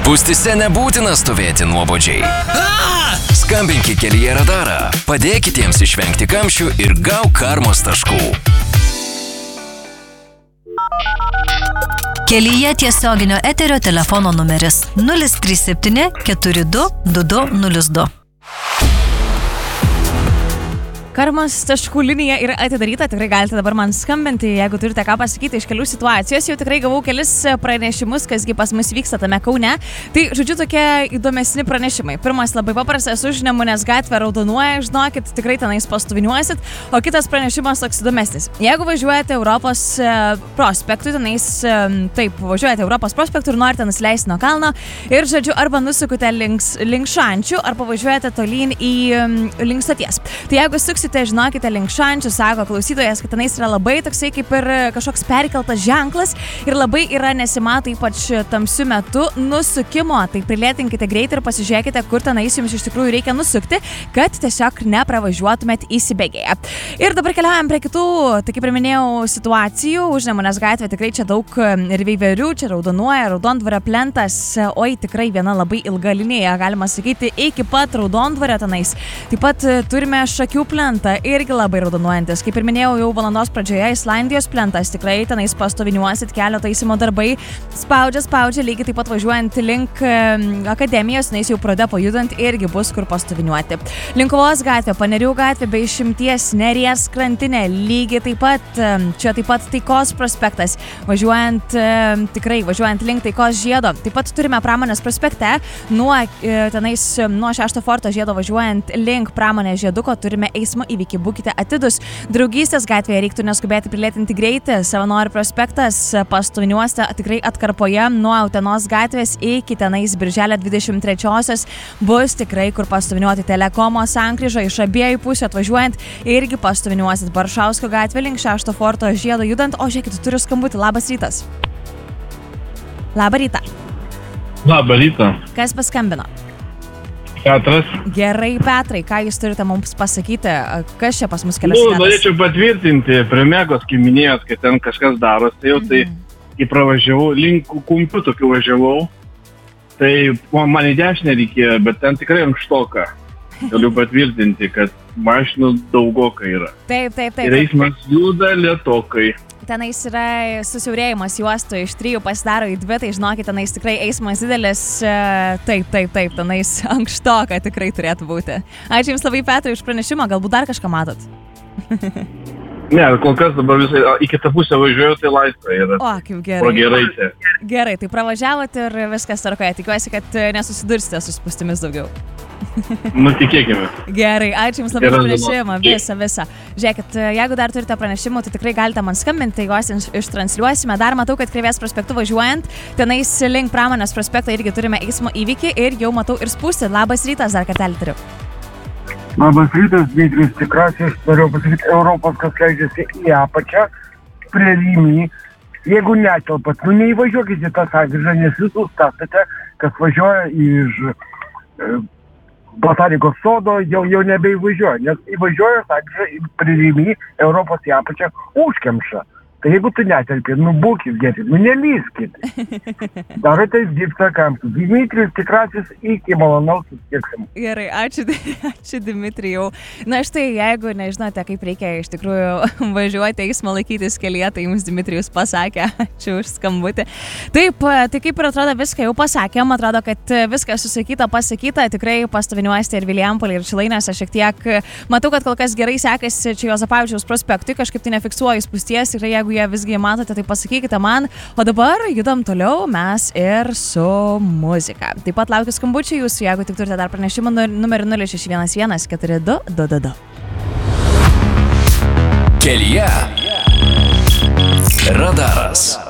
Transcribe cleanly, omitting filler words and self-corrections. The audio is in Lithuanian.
Spūstyse nebūtina stovėti nuobodžiai. Skambinkite Kelyje radarą, padėkite jiems išvengti kamščių ir gauk karmos taškų. Kelyje tiesioginio eterio telefono numeris 037 42 2202. Karmos taškų linija yra atidaryta, tikrai galite dabar man skambinti, jeigu turite ką pasakyti iš kelių situacijos. Jau tikrai gavau kelis pranešimus, kasgi pas mus vyksta tame Kaune. Tai, žodžiu, tokie įdomesni pranešimai. Pirmas labai paprastas, už Nemunės gatvę raudonuoja, žinokit, tikrai tenais pastuviniuosit. O kitas pranešimas toks įdomesnis. Jeigu važiuojate Europos prospektu, tenais, taip, važiuojate Europos prospektu ir norite nusileisti nuo kalno ir, žodžiu, arba nusukite link Šančių, arba važiuojate tolyn link stoties. Tai jeigu žinokite, link Šančių, sako klausytojas, kad tenais yra labai toksai kaip ir kažkoks perkeltas ženklas ir labai yra nesimato ypač tamsiu metu nusukimo. Tai prilėtinkite greitai ir pasižiūrėkite, kur tenais jums iš tikrųjų reikia nusukti, kad tiesiog nepravažiuotumėt įsibėgėję. Ir dabar keliaujam prie kitų, tai kaip ir minėjau, situacijų. Už Nemunės gatvę tikrai čia daug ir veiverių, čia raudonuoja, Raudondvario plentas, oi tikrai viena labai ilga linija, galima sakyti, iki pat Raudondvario tenais. Taip pat turime Šakių plentą. Irgi labai raudonuojantis. Kaip ir minėjau jau valandos pradžioje, Islandijos plentas tikrai tenais pastoviniuosit, kelio taisymo darbai spaudžia, lygiai taip pat važiuojant link akademijos, nes jau pradėjo pajudant, irgi bus kur pastoviniuoti. Linkuvos gatvė, Panerių gatvė, bei išimties Neries krantinė, lygiai taip pat, čia taip pat Taikos prospektas, važiuojant link Taikos žiedo. Taip pat turime Pramonės prospekte, nuo 6 forto žiedo važiuojant link Pramonės žieduko turime eismo įvykį, būkite atidus. Draugystės gatvėje reiktų neskubėti prilėtinti greitį. Savanorių prospektas pastoviniuoste tikrai atkarpoje nuo Utenos gatvės iki tenais Birželio 23-osios bus tikrai kur pastoviniuoti. Telekomo sankryžo iš abiejų pusių atvažiuojant irgi pastoviniuosit. Baršausko gatvė link 6 forto žiedo judant. O žiūrėkit, turiu skambutį. Labas rytas. Labą rytą. Labą rytą. Kas paskambino? Petras. Gerai, Petrai, ką jūs turite mums pasakyti, kas čia pas mus kelias netas? Norėčiau patvirtinti, prie Megos, kai minėjot, kad ten kažkas darosi, jau tai kai pravažiavau, link Kumpių tokių važiavau, tai man į dešinę reikėjo, bet ten tikrai ankštoka. Galiu patvirtinti, kad mašinų daugokai yra. Taip. Ir eismas juda lėtokai. Tenais yra susiaurėjimas juostų, iš 3 pasidaro į 2, tai žinokit, tenais tikrai eismas didelis, taip, tenais ankštoka tikrai turėtų būti. Ačiū Jums labai, Petrai, už pranešimą, galbūt dar kažką matot? Ne, kol kas dabar visai, į kitą pusę važiuoju, tai laisvė yra. O, kaip gerai. Pro Giraitę. Gerai, tai pravažiavot ir viskas tvarkoje. Tikiuosi, kad nesusidursite su spūstimis daugiau. Tikėkime. Gerai, ačiū Jums labai už pranešimą, visą. Žiūrėkit, jeigu dar turite pranešimų, tai tikrai galite man skambinti, juos ištransliuosime. Dar matau, kad Krėvės prospektu važiuojant, tenais link Pramonės prospekto irgi turime eismo įvykį ir jau matau ir spūstį. Labas rytas, dar kartelį turiu. Labas rytas, Dmitrijus Tikrasis, norėjau pasakyti, Europos, kas leidžiasi į apačią, prie Rymį. Jeigu netelpat, neįvažiuokite tą sankryžą, nes jūs sustabdate, kas važiuoja iš Botanikos sodo, jau nebeįvažiuoja, nes įvažiuoja sankryžą prie Rymį, Europos į apačią, užkemša. Tai jeigu tu netelpi, būkit geri, nelyskit. Darote dirbtą kampų. Dmitrijus Tikrasis, iki malonaus susitiksim. Gerai, ačiū Dmitrijau. Na štai, jeigu nežinote, kaip reikia iš tikrųjų važiuoti eismo laikytis kelyje, tai Jums Dmitrijus pasakė. Ačiū už skambutį. Taip, tai kaip ir atrodo viską jau pasakėm, atrodo, kad viskas pasakyta, tikrai pastoviniuosite ir Vilijampolėje, ir Šilainiuose šiek tiek. Matau, kad kol kas gerai sekasi čia Juozapavičiaus prospektui, kažkaip tai nefiksuoju spūsties, ir jeigu jie visgi matote, tai pasakykite man. O dabar judam toliau mes ir su muzika. Taip pat laukiu skambučių jūsų, jeigu tik turite dar pranešimą numerį 0611 4222. Kelyje radaras.